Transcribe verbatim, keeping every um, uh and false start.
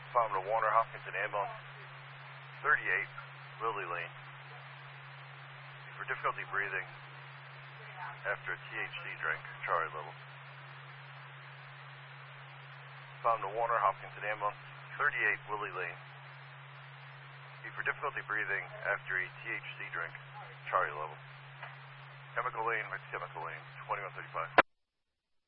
Found a Warner Hopkinton ambulance, thirty-eight, Lily Lane. For difficulty breathing after a T H C drink, Charlie level. Found a Warner Hopkinton ambulance, thirty-eight, Willie Lane. For difficulty breathing after a T H C drink, Charlie level. Chemical lane, mixed chemical lane, twenty-one thirty-five.